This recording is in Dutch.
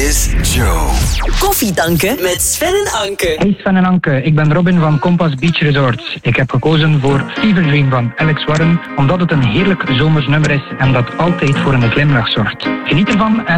is Joe. Koffietanken met Sven en Anke. Hey Sven en Anke, ik ben Robin van Compass Beach Resorts. Ik heb gekozen voor Fever Dream van Alex Warren, omdat het een heerlijk zomers nummer is en dat altijd voor een glimlach zorgt. Geniet ervan en